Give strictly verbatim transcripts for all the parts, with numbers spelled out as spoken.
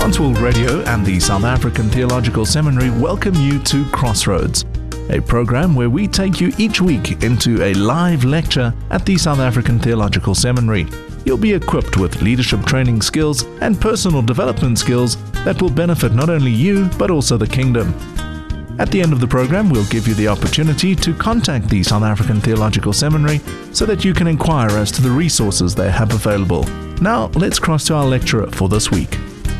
Transworld Radio and the South African Theological Seminary welcome you to Crossroads, a program where we take you each week into a live lecture at the South African Theological Seminary. You'll be equipped with leadership training skills and personal development skills that will benefit not only you, but also the kingdom. At the end of the program, we'll give you the opportunity to contact the South African Theological Seminary so that you can inquire as to the resources they have available. Now, let's cross to our lecturer for this week.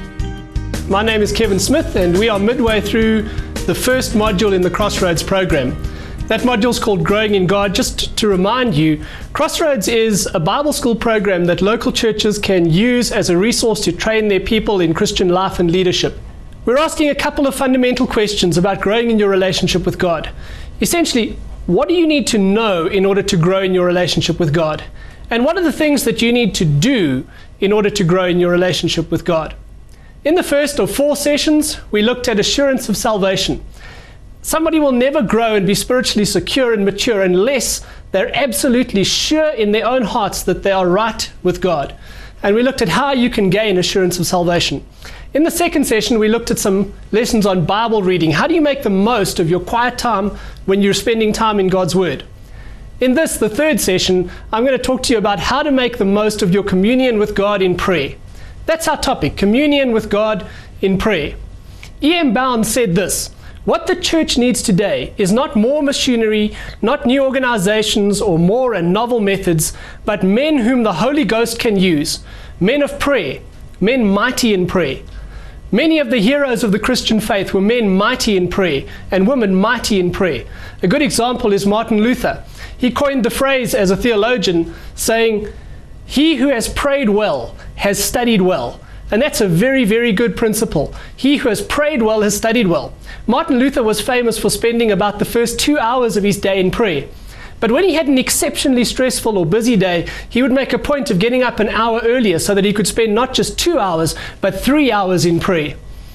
My name is Kevin Smith, and we are midway through the first module in the Crossroads program. That module is called Growing in God. Just to remind you, Crossroads is a Bible school program that local churches can use as a resource to train their people in Christian life and leadership. We're asking a couple of fundamental questions about growing in your relationship with God. Essentially, what do you need to know in order to grow in your relationship with God? And what are the things that you need to do in order to grow in your relationship with God? In the first of four sessions, we looked at assurance of salvation. Somebody will never grow and be spiritually secure and mature unless they're absolutely sure in their own hearts that they are right with God. And we looked at how you can gain assurance of salvation. In the second session, we looked at some lessons on Bible reading. How do you make the most of your quiet time when you're spending time in God's Word? In this, the third session, I'm going to talk to you about how to make the most of your communion with God in prayer. That's our topic, communion with God in prayer. E M Bounds said this: what the church needs today is not more machinery, not new organizations or more and novel methods, but men whom the Holy Ghost can use, men of prayer, men mighty in prayer. Many of the heroes of the Christian faith were men mighty in prayer and women mighty in prayer. A good example is Martin Luther. He coined the phrase as a theologian, saying, "He who has prayed well has studied well." And that's a very, very good principle. He who has prayed well has studied well. Martin Luther was famous for spending about the first two hours of his day in prayer. But when he had an exceptionally stressful or busy day, he would make a point of getting up an hour earlier so that he could spend not just two hours, but three hours in prayer.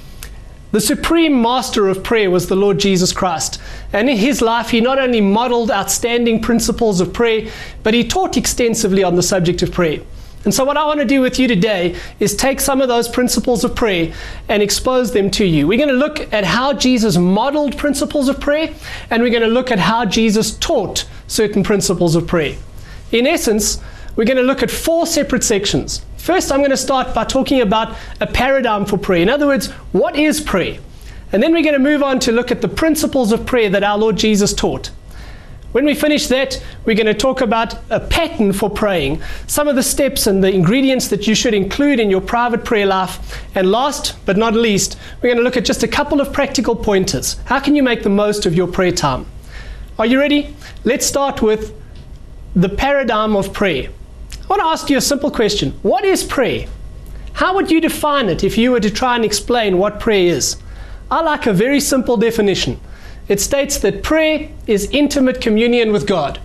The supreme master of prayer was the Lord Jesus Christ. And in his life, he not only modeled outstanding principles of prayer, but he taught extensively on the subject of prayer. And so what I want to do with you today is take some of those principles of prayer and expose them to you. We're going to look at how Jesus modeled principles of prayer, and we're going to look at how Jesus taught certain principles of prayer. In essence, we're going to look at four separate sections. First, I'm going to start by talking about a paradigm for prayer. In other words, what is prayer? And then we're going to move on to look at the principles of prayer that our Lord Jesus taught. When we finish that, we're going to talk about a pattern for praying, some of the steps and the ingredients that you should include in your private prayer life. And last but not least, we're going to look at just a couple of practical pointers. How can you make the most of your prayer time? Are you ready? Let's start with the paradigm of prayer. I want to ask you a simple question. What is prayer? How would you define it if you were to try and explain what prayer is? I like a very simple definition. It states that prayer is intimate communion with God.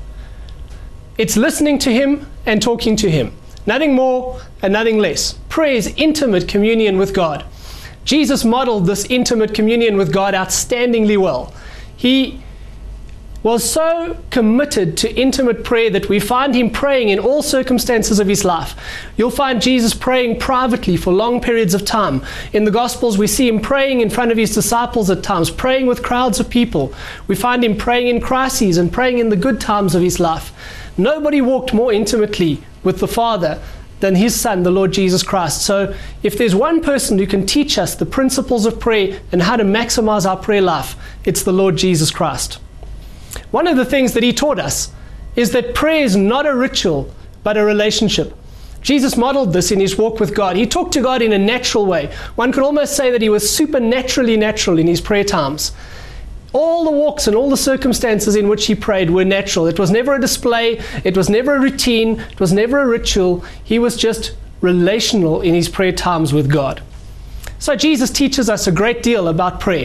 It's listening to Him and talking to Him. Nothing more and nothing less. Prayer is intimate communion with God. Jesus modeled this intimate communion with God outstandingly well. He was so committed to intimate prayer that we find Him praying in all circumstances of His life. You'll find Jesus praying privately for long periods of time. In the Gospels, we see Him praying in front of His disciples at times, praying with crowds of people. We find Him praying in crises and praying in the good times of His life. Nobody walked more intimately with the Father than His Son, the Lord Jesus Christ. So if there's one person who can teach us the principles of prayer and how to maximize our prayer life, it's the Lord Jesus Christ. One of the things that He taught us is that prayer is not a ritual, but a relationship. Jesus modeled this in His walk with God. He talked to God in a natural way. One could almost say that He was supernaturally natural in His prayer times. All the walks and all the circumstances in which He prayed were natural. It was never a display. It was never a routine. It was never a ritual. He was just relational in His prayer times with God. So Jesus teaches us a great deal about prayer.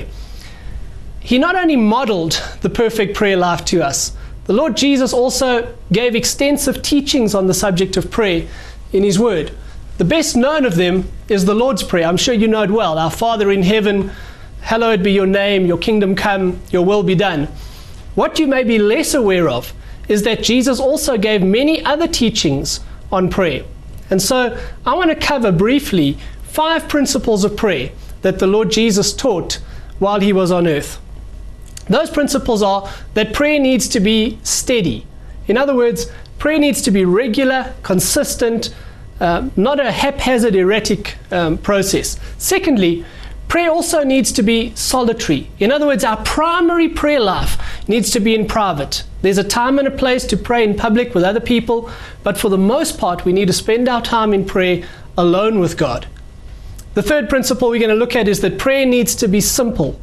He not only modeled the perfect prayer life to us, the Lord Jesus also gave extensive teachings on the subject of prayer in His Word. The best known of them is the Lord's Prayer. I'm sure you know it well. Our Father in heaven, hallowed be your name, your kingdom come, your will be done. What you may be less aware of is that Jesus also gave many other teachings on prayer. And so I want to cover briefly five principles of prayer that the Lord Jesus taught while he was on earth. Those principles are that prayer needs to be steady. In other words, prayer needs to be regular, consistent, uh, not a haphazard, erratic um, process. Secondly, prayer also needs to be solitary. In other words, our primary prayer life needs to be in private. There's a time and a place to pray in public with other people, but for the most part, we need to spend our time in prayer alone with God. The third principle we're going to look at is that prayer needs to be simple.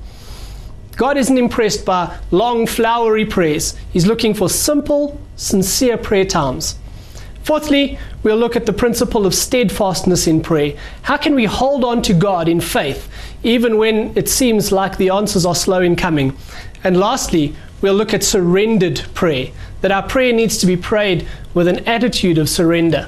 God isn't impressed by long, flowery prayers. He's looking for simple, sincere prayer times. Fourthly, we'll look at the principle of steadfastness in prayer. How can we hold on to God in faith, even when it seems like the answers are slow in coming? And lastly, we'll look at surrendered prayer, that our prayer needs to be prayed with an attitude of surrender.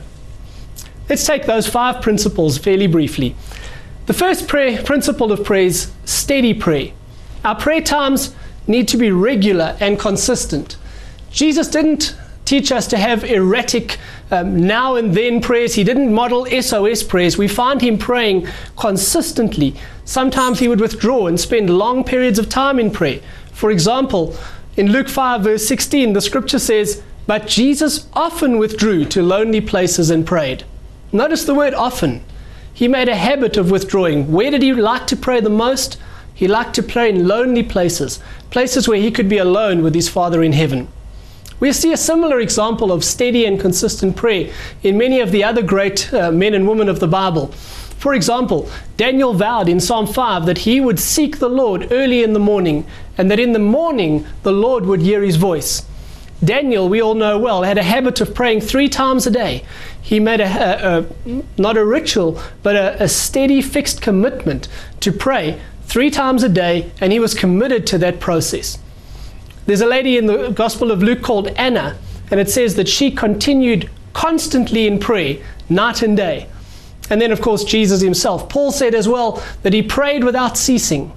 Let's take those five principles fairly briefly. The first prayer, principle of prayer is steady prayer. Our prayer times need to be regular and consistent. Jesus didn't teach us to have erratic um, now and then prayers. He didn't model S O S prayers. We find him praying consistently. Sometimes he would withdraw and spend long periods of time in prayer. For example, in Luke five verse sixteen, the scripture says, "But Jesus often withdrew to lonely places and prayed." Notice the word often. He made a habit of withdrawing. Where did he like to pray the most? He liked to pray in lonely places, places where he could be alone with his Father in heaven. We see a similar example of steady and consistent prayer in many of the other great uh, men and women of the Bible. For example, Daniel vowed in Psalm five that he would seek the Lord early in the morning, and that in the morning the Lord would hear his voice. Daniel, we all know well, had a habit of praying three times a day. He made a, a, a not a ritual, but a, a steady, fixed commitment to pray three times a day, and he was committed to that process. There's a lady in the Gospel of Luke called Anna, and it says that she continued constantly in prayer, night and day. And then, of course, Jesus himself. Paul said as well that he prayed without ceasing.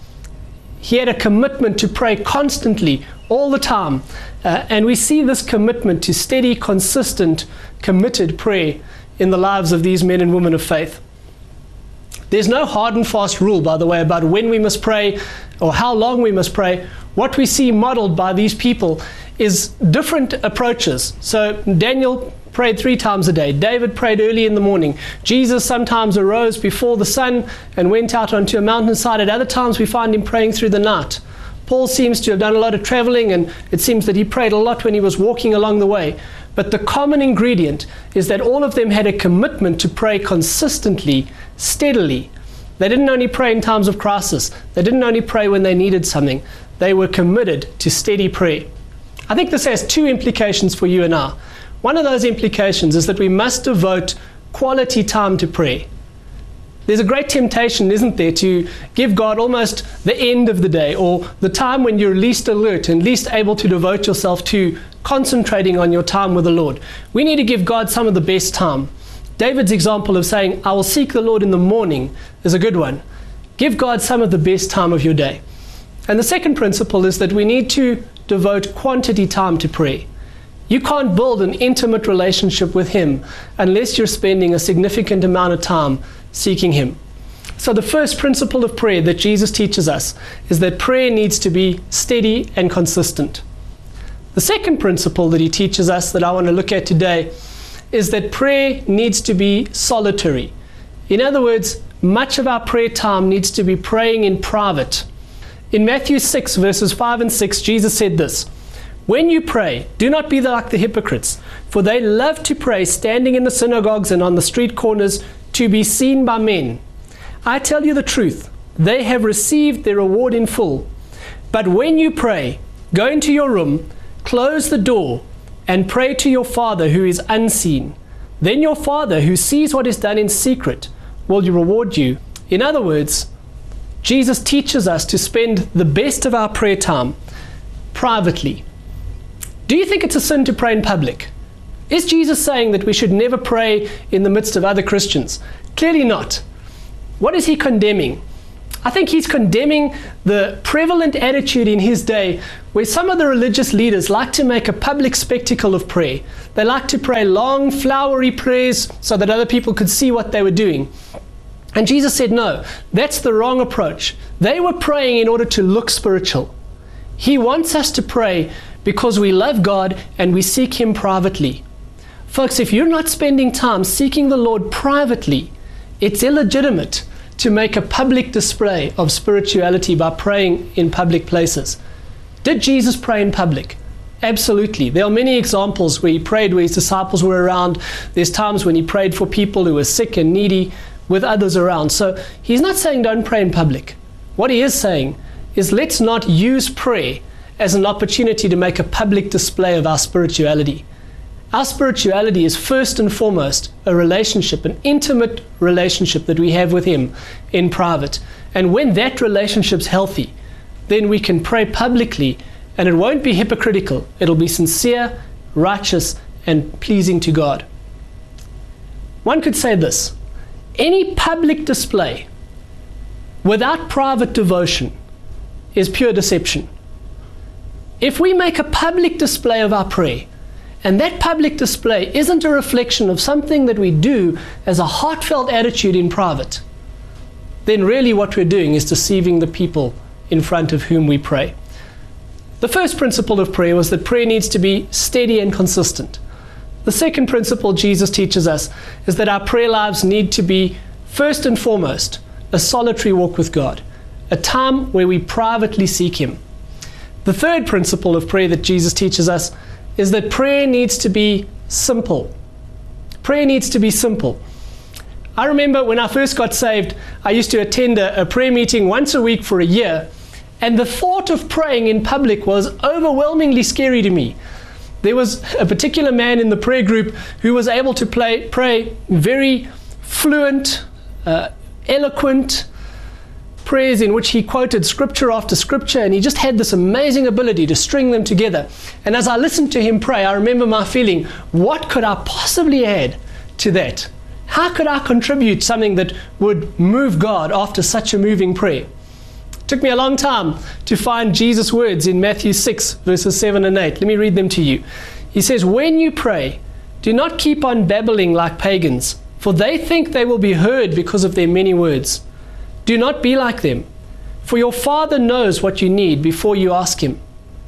He had a commitment to pray constantly, all the time. Uh, and we see this commitment to steady, consistent, committed prayer in the lives of these men and women of faith. There's no hard and fast rule, by the way, about when we must pray or how long we must pray. What we see modeled by these people is different approaches. So Daniel prayed three times a day. David prayed early in the morning. Jesus sometimes arose before the sun and went out onto a mountainside. At other times we find him praying through the night. Paul seems to have done a lot of traveling, and it seems that he prayed a lot when he was walking along the way. But the common ingredient is that all of them had a commitment to pray consistently, steadily. They didn't only pray in times of crisis. They didn't only pray when they needed something. They were committed to steady prayer. I think this has two implications for you and I. One of those implications is that we must devote quality time to prayer. There's a great temptation, isn't there, to give God almost the end of the day, or the time when you're least alert and least able to devote yourself to concentrating on your time with the Lord. We need to give God some of the best time. David's example of saying, "I will seek the Lord in the morning," is a good one. Give God some of the best time of your day. And the second principle is that we need to devote quantity time to prayer. You can't build an intimate relationship with Him unless you're spending a significant amount of time seeking Him. So the first principle of prayer that Jesus teaches us is that prayer needs to be steady and consistent. The second principle that He teaches us that I want to look at today is that prayer needs to be solitary. In other words, much of our prayer time needs to be praying in private. In Matthew six, verses five and six, Jesus said this, "When you pray, do not be like the hypocrites, for they love to pray standing in the synagogues and on the street corners to be seen by men. I tell you the truth, they have received their reward in full. But when you pray, go into your room, close the door, and pray to your Father who is unseen. Then your Father who sees what is done in secret will reward you." In other words, Jesus teaches us to spend the best of our prayer time privately. Do you think it's a sin to pray in public? Is Jesus saying that we should never pray in the midst of other Christians? Clearly not. What is He condemning? I think He's condemning the prevalent attitude in His day where some of the religious leaders like to make a public spectacle of prayer. They like to pray long, flowery prayers so that other people could see what they were doing. And Jesus said, no, that's the wrong approach. They were praying in order to look spiritual. He wants us to pray because we love God and we seek Him privately. Folks, if you're not spending time seeking the Lord privately, it's illegitimate to make a public display of spirituality by praying in public places. Did Jesus pray in public? Absolutely. There are many examples where He prayed where His disciples were around. There's times when He prayed for people who were sick and needy with others around. So He's not saying don't pray in public. What He is saying is let's not use prayer as an opportunity to make a public display of our spirituality. Our spirituality is first and foremost a relationship, an intimate relationship that we have with Him in private. And when that relationship's healthy, then we can pray publicly, and it won't be hypocritical. It'll be sincere, righteous, and pleasing to God. One could say this: any public display without private devotion is pure deception. If we make a public display of our prayer, and that public display isn't a reflection of something that we do as a heartfelt attitude in private, then really what we're doing is deceiving the people in front of whom we pray. The first principle of prayer was that prayer needs to be steady and consistent. The second principle Jesus teaches us is that our prayer lives need to be, first and foremost, a solitary walk with God, a time where we privately seek Him. The third principle of prayer that Jesus teaches us is that prayer needs to be simple. Prayer needs to be simple. I remember when I first got saved, I used to attend a, a prayer meeting once a week for a year, and the thought of praying in public was overwhelmingly scary to me. There was a particular man in the prayer group who was able to play, pray very fluent, uh, eloquent prayers in which he quoted scripture after scripture, and he just had this amazing ability to string them together. And as I listened to him pray, I remember my feeling, what could I possibly add to that? How could I contribute something that would move God after such a moving prayer? It took me a long time to find Jesus' words in Matthew six, verses seven and eight. Let me read them to you. He says, "When you pray, do not keep on babbling like pagans, for they think they will be heard because of their many words. Do not be like them, for your Father knows what you need before you ask Him."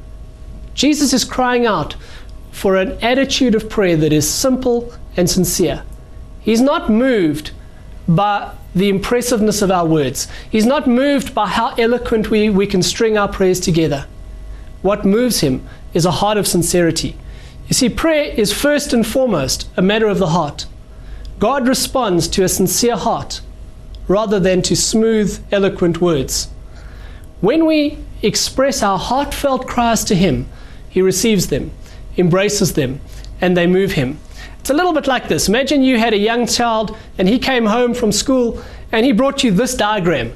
Jesus is crying out for an attitude of prayer that is simple and sincere. He's not moved by the impressiveness of our words. He's not moved by how eloquent we, we can string our prayers together. What moves Him is a heart of sincerity. You see, prayer is first and foremost a matter of the heart. God responds to a sincere heart rather than to smooth, eloquent words. When we express our heartfelt cries to Him, He receives them, embraces them, and they move Him. It's a little bit like this. Imagine you had a young child and he came home from school and he brought you this diagram.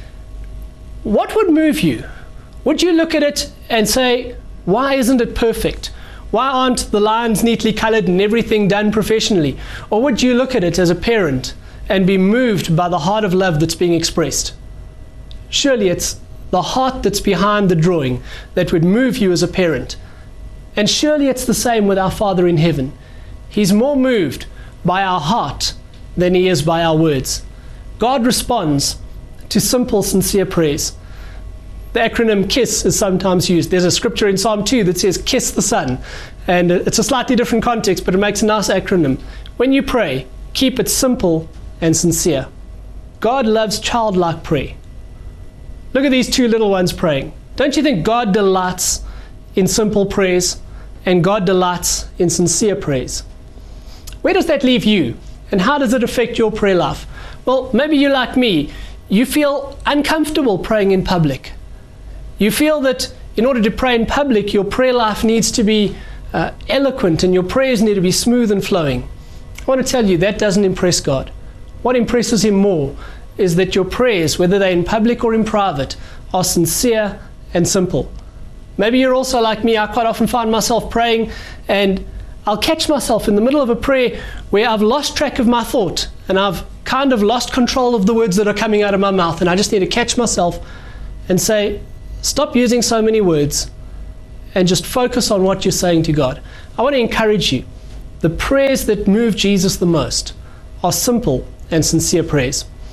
What would move you? Would you look at it and say, why isn't it perfect? Why aren't the lines neatly colored and everything done professionally? Or would you look at it as a parent and be moved by the heart of love that's being expressed? Surely it's the heart that's behind the drawing that would move you as a parent. And surely it's the same with our Father in heaven. He's more moved by our heart than He is by our words. God responds to simple, sincere prayers. The acronym KISS is sometimes used. There's a scripture in Psalm two that says, "Kiss the Son." And it's a slightly different context, but it makes a nice acronym. When you pray, keep it simple and sincere. God loves childlike prayer. Look at these two little ones praying. Don't you think God delights in simple prayers, and God delights in sincere prayers? Where does that leave you, and how does it affect your prayer life? Well, maybe you're like me. You feel uncomfortable praying in public. You feel that in order to pray in public, your prayer life needs to be uh, eloquent, and your prayers need to be smooth and flowing. I want to tell you, that doesn't impress God. What impresses Him more is that your prayers, whether they're in public or in private, are sincere and simple. Maybe you're also like me. I quite often find myself praying and I'll catch myself in the middle of a prayer where I've lost track of my thought and I've kind of lost control of the words that are coming out of my mouth, and I just need to catch myself and say, stop using so many words and just focus on what you're saying to God. I want to encourage you. The prayers that move Jesus the most are simple and sincere prayers.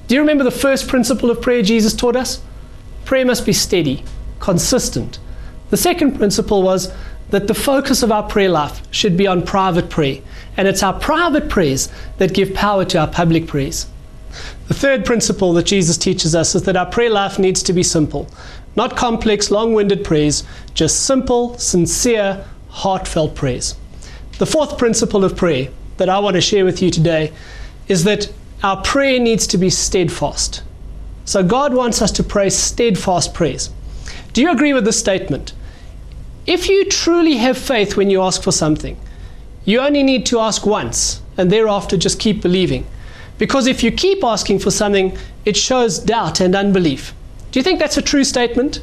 Do you remember the first principle of prayer Jesus taught us? Prayer must be steady, consistent. The second principle was that the focus of our prayer life should be on private prayer, and it's our private prayers that give power to our public prayers. The third principle that Jesus teaches us is that our prayer life needs to be simple, not complex, long-winded prayers, just simple, sincere, heartfelt prayers. The fourth principle of prayer that I want to share with you today is that our prayer needs to be steadfast. So God wants us to pray steadfast prayers. Do you agree with this statement? If you truly have faith when you ask for something, you only need to ask once and thereafter just keep believing. Because if you keep asking for something, it shows doubt and unbelief. Do you think that's a true statement?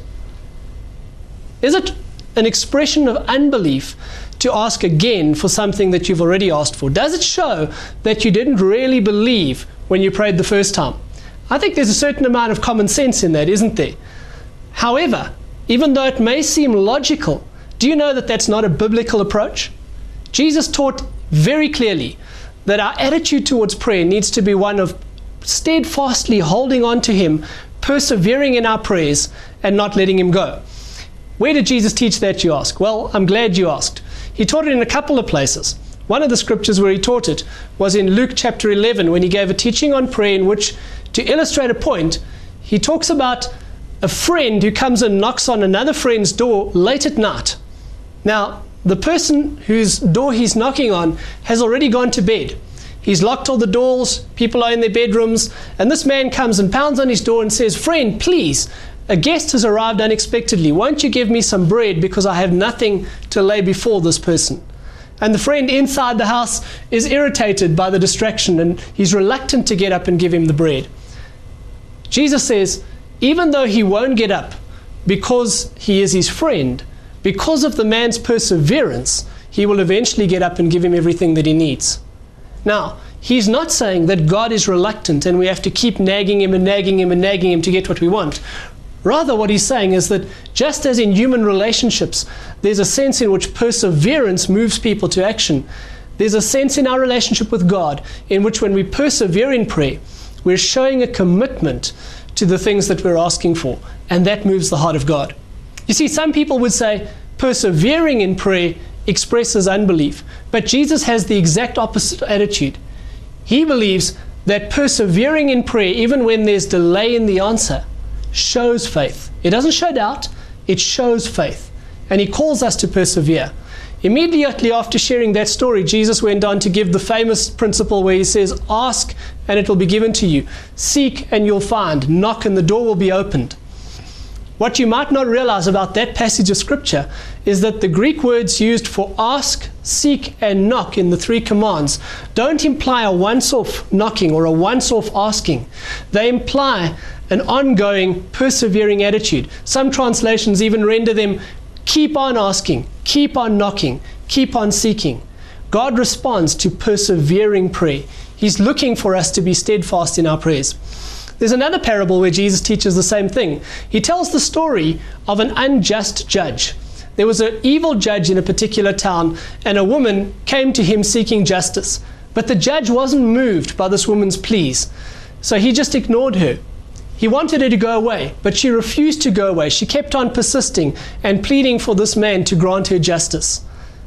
Is it an expression of unbelief to ask again for something that you've already asked for? Does it show that you didn't really believe when you prayed the first time? I think there's a certain amount of common sense in that, isn't there? However, even though it may seem logical, do you know that that's not a biblical approach? Jesus taught very clearly that our attitude towards prayer needs to be one of steadfastly holding on to Him, persevering in our prayers, and not letting Him go. Where did Jesus teach that, you ask? Well, I'm glad you asked. He taught it in a couple of places. One of the scriptures where He taught it was in Luke chapter eleven, when He gave a teaching on prayer in which, to illustrate a point, He talks about a friend who comes and knocks on another friend's door late at night. Now, the person whose door he's knocking on has already gone to bed. He's locked all the doors, people are in their bedrooms, and this man comes and pounds on his door and says, "Friend, please, a guest has arrived unexpectedly. Won't you give me some bread because I have nothing to lay before this person?" And the friend inside the house is irritated by the distraction and he's reluctant to get up and give him the bread. Jesus says, even though he won't get up because he is his friend, because of the man's perseverance, he will eventually get up and give him everything that he needs. Now, he's not saying that God is reluctant and we have to keep nagging him and nagging him and nagging him to get what we want. Rather, what he's saying is that just as in human relationships, there's a sense in which perseverance moves people to action, there's a sense in our relationship with God in which when we persevere in prayer, we're showing a commitment to the things that we're asking for, and that moves the heart of God. You see, some people would say persevering in prayer expresses unbelief, but Jesus has the exact opposite attitude. He believes that persevering in prayer, even when there's delay in the answer, shows faith. It doesn't show doubt, it shows faith. And he calls us to persevere. Immediately after sharing that story, Jesus went on to give the famous principle where he says, ask and it will be given to you. Seek and you'll find. Knock and the door will be opened. What you might not realize about that passage of scripture is that the Greek words used for ask, seek, and knock in the three commands don't imply a once-off knocking or a once-off asking. They imply an ongoing, persevering attitude. Some translations even render them keep on asking, keep on knocking, keep on seeking. God responds to persevering prayer. He's looking for us to be steadfast in our prayers. There's another parable where Jesus teaches the same thing. He tells the story of an unjust judge. There was an evil judge in a particular town, and a woman came to him seeking justice. But the judge wasn't moved by this woman's pleas, so he just ignored her. He wanted her to go away, but she refused to go away. She kept on persisting and pleading for this man to grant her justice.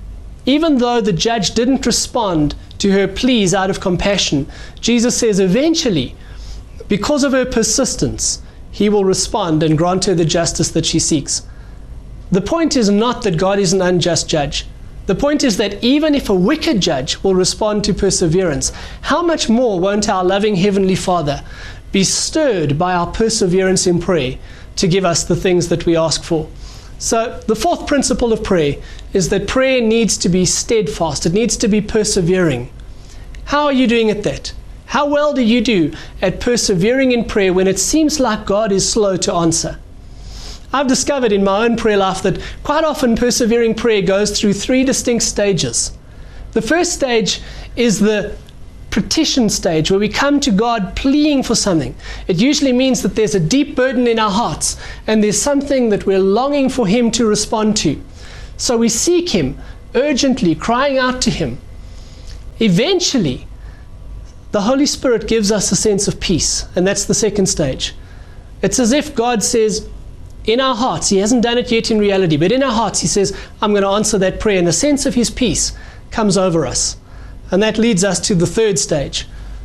Even though the judge didn't respond to her pleas out of compassion, Jesus says eventually, because of her persistence, he will respond and grant her the justice that she seeks. The point is not that God is an unjust judge. The point is that even if a wicked judge will respond to perseverance, how much more won't our loving Heavenly Father be stirred by our perseverance in prayer to give us the things that we ask for? So the fourth principle of prayer is that prayer needs to be steadfast. It needs to be persevering. How are you doing at that? How well do you do at persevering in prayer when it seems like God is slow to answer? I've discovered in my own prayer life that quite often persevering prayer goes through three distinct stages. The first stage is the petition stage, where we come to God pleading for something. It usually means that there's a deep burden in our hearts and there's something that we're longing for Him to respond to. So we seek Him urgently, crying out to Him. Eventually, the Holy Spirit gives us a sense of peace, and that's the second stage. It's as if God says, in our hearts, He hasn't done it yet in reality, but in our hearts He says, I'm going to answer that prayer, and a sense of His peace comes over us. And that leads us to the third stage,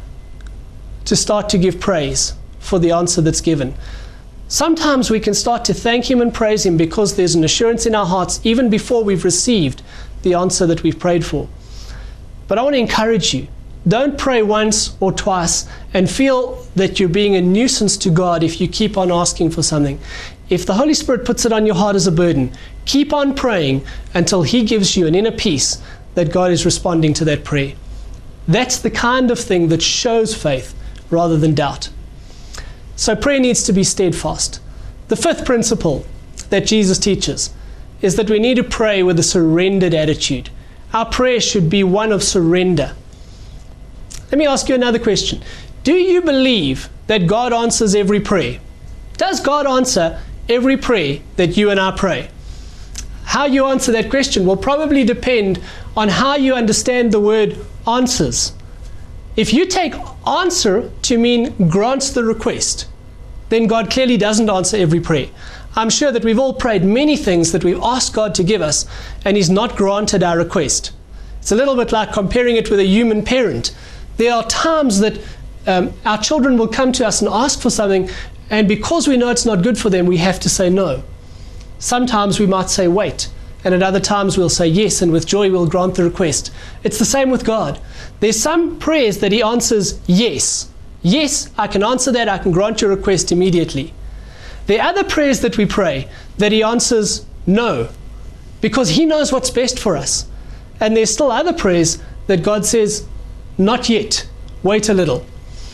to start to give praise for the answer that's given. Sometimes we can start to thank Him and praise Him because there's an assurance in our hearts even before we've received the answer that we've prayed for. But I want to encourage you, don't pray once or twice and feel that you're being a nuisance to God if you keep on asking for something. If the Holy Spirit puts it on your heart as a burden, keep on praying until He gives you an inner peace that God is responding to that prayer. That's the kind of thing that shows faith rather than doubt. So prayer needs to be steadfast. The fifth principle that Jesus teaches is that we need to pray with a surrendered attitude. Our prayer should be one of surrender. Let me ask you another question. Do you believe that God answers every prayer? Does God answer every prayer that you and I pray? How you answer that question will probably depend on how you understand the word answers. If you take answer to mean grants the request, then God clearly doesn't answer every prayer. I'm sure that we've all prayed many things that we've asked God to give us, and He's not granted our request. It's a little bit like comparing it with a human parent. There are times that um, our children will come to us and ask for something, and because we know it's not good for them, we have to say no. Sometimes we might say wait, and at other times we'll say yes, and with joy we'll grant the request. It's the same with God. There's some prayers that He answers yes. Yes, I can answer that, I can grant your request immediately. There are other prayers that we pray that He answers no, because He knows what's best for us. And there's still other prayers that God says, not yet, wait a little.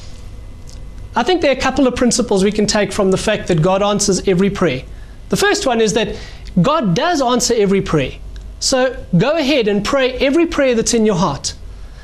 I think there are a couple of principles we can take from the fact that God answers every prayer. The first one is that God does answer every prayer. So go ahead and pray every prayer that's in your heart.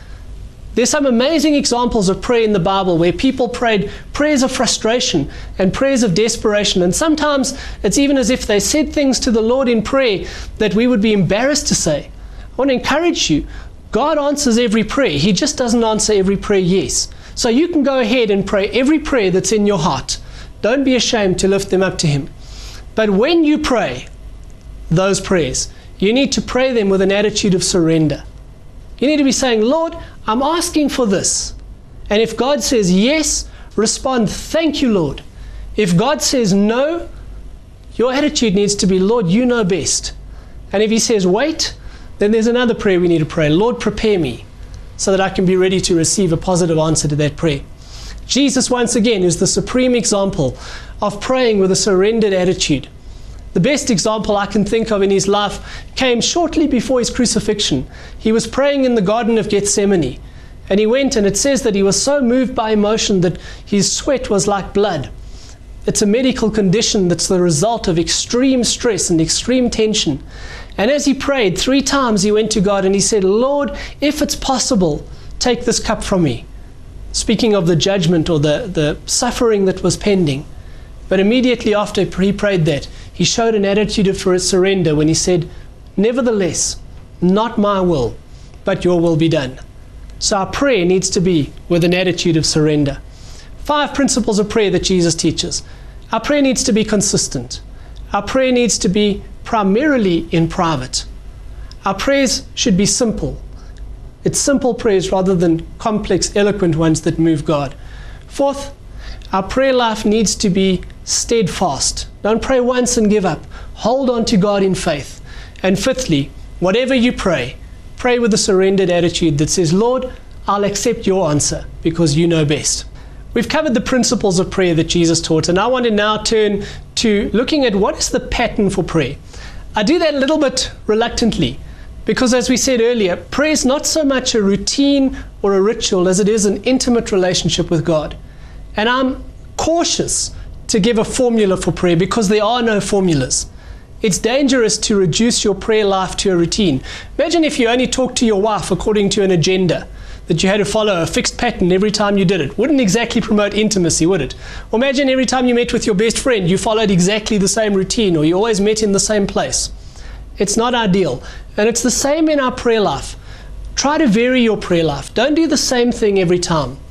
There's some amazing examples of prayer in the Bible where people prayed prayers of frustration and prayers of desperation. And sometimes it's even as if they said things to the Lord in prayer that we would be embarrassed to say. I want to encourage you, God answers every prayer. He just doesn't answer every prayer yes. So you can go ahead and pray every prayer that's in your heart. Don't be ashamed to lift them up to Him. But when you pray those prayers, you need to pray them with an attitude of surrender. You need to be saying, Lord, I'm asking for this. And if God says yes, respond, thank you, Lord. If God says no, your attitude needs to be, Lord, you know best. And if He says wait, then there's another prayer we need to pray. Lord, prepare me so that I can be ready to receive a positive answer to that prayer. Jesus, once again, is the supreme example of praying with a surrendered attitude. The best example I can think of in His life came shortly before His crucifixion. He was praying in the Garden of Gethsemane, and He went, and it says that He was so moved by emotion that His sweat was like blood. It's a medical condition that's the result of extreme stress and extreme tension. And as He prayed, three times He went to God and He said, Lord, if it's possible, take this cup from me. Speaking of the judgment or the, the suffering that was pending. But immediately after He prayed that, He showed an attitude of surrender when He said, nevertheless, not my will, but your will be done. So our prayer needs to be with an attitude of surrender. Five principles of prayer that Jesus teaches. Our prayer needs to be consistent. Our prayer needs to be primarily in private. Our prayers should be simple. It's simple prayers rather than complex, eloquent ones that move God. Fourth, our prayer life needs to be steadfast. Don't pray once and give up. Hold on to God in faith. And fifthly, whatever you pray, pray with a surrendered attitude that says, Lord, I'll accept your answer because you know best. We've covered the principles of prayer that Jesus taught, and I want to now turn to looking at what is the pattern for prayer. I do that a little bit reluctantly because, as we said earlier, prayer is not so much a routine or a ritual as it is an intimate relationship with God. And I'm cautious to give a formula for prayer because there are no formulas. It's dangerous to reduce your prayer life to a routine. Imagine if you only talked to your wife according to an agenda, that you had to follow a fixed pattern every time you did it. Wouldn't exactly promote intimacy, would it? Or imagine every time you met with your best friend, you followed exactly the same routine, or you always met in the same place. It's not ideal. And it's the same in our prayer life. Try to vary your prayer life. Don't do the same thing every time.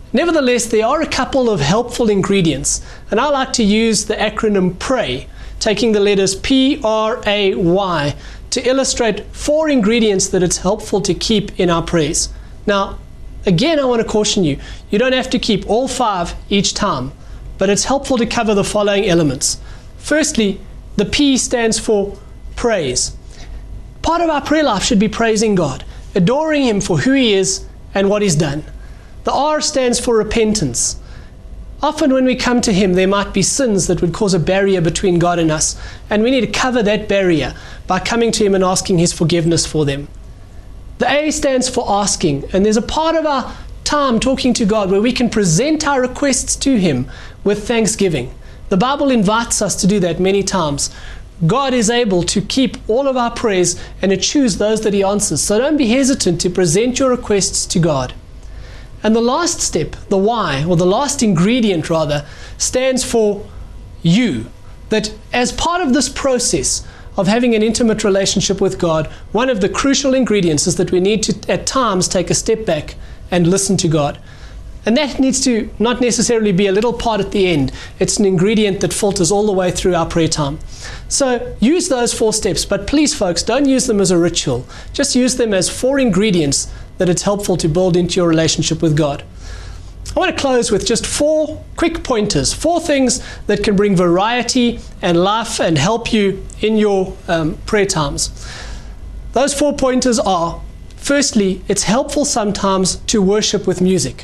Nevertheless, there are a couple of helpful ingredients, and I like to use the acronym PRAY, taking the letters P R A Y, to illustrate four ingredients that it's helpful to keep in our prayers. Now, again, I want to caution you, you don't have to keep all five each time, but it's helpful to cover the following elements. Firstly, the P stands for praise. Part of our prayer life should be praising God, adoring Him for who He is and what He's done. The R stands for repentance. Often when we come to Him, there might be sins that would cause a barrier between God and us, and we need to cover that barrier by coming to Him and asking His forgiveness for them. The A stands for asking, and there's a part of our time talking to God where we can present our requests to Him with thanksgiving. The Bible invites us to do that many times. God is able to keep all of our prayers and to choose those that He answers. So don't be hesitant to present your requests to God. And the last step, the Y, or the last ingredient rather, stands for you. That as part of this process of having an intimate relationship with God, one of the crucial ingredients is that we need to at times take a step back and listen to God. And that needs to not necessarily be a little part at the end. It's an ingredient that filters all the way through our prayer time. So use those four steps, but please folks, don't use them as a ritual. Just use them as four ingredients that it's helpful to build into your relationship with God. I want to close with just four quick pointers, four things that can bring variety and life and help you in your um, prayer times. Those four pointers are, firstly, it's helpful sometimes to worship with music.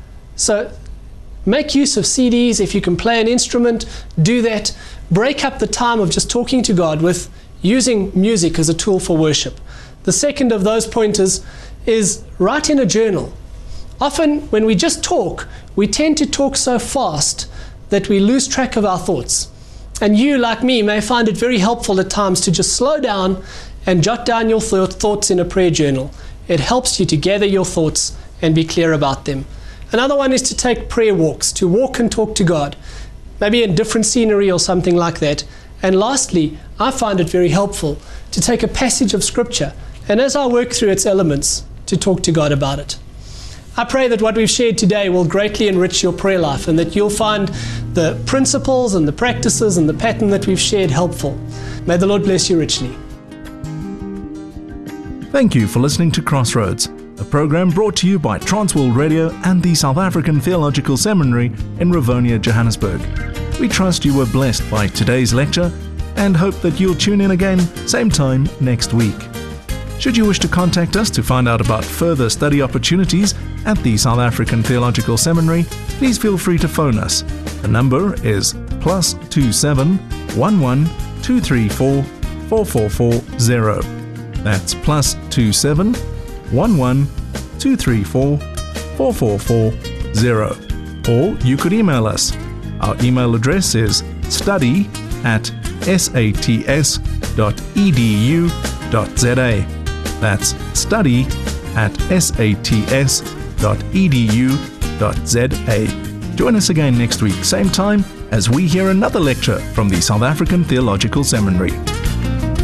So make use of C Ds. If you can play an instrument, do that. Break up the time of just talking to God with using music as a tool for worship. The second of those pointers is write in a journal. Often when we just talk, we tend to talk so fast that we lose track of our thoughts. And you, like me, may find it very helpful at times to just slow down and jot down your th- thoughts in a prayer journal. It helps you to gather your thoughts and be clear about them. Another one is to take prayer walks, to walk and talk to God, maybe in different scenery or something like that. And lastly, I find it very helpful to take a passage of Scripture, and as I work through its elements, to talk to God about it. I pray that what we've shared today will greatly enrich your prayer life, and that you'll find the principles and the practices and the pattern that we've shared helpful. May the Lord bless you richly. Thank you for listening to Crossroads, a program brought to you by Transworld Radio and the South African Theological Seminary in Rivonia, Johannesburg. We trust you were blessed by today's lecture and hope that you'll tune in again same time next week. Should you wish to contact us to find out about further study opportunities at the South African Theological Seminary, please feel free to phone us. The number is plus two seven one one two three four four four four zero. That's plus two seven one one two three four four four four zero. Or you could email us. Our email address is study at sats dot e d u dot z a. That's study at sats dot e d u dot z a. Join us again next week, same time, as we hear another lecture from the South African Theological Seminary.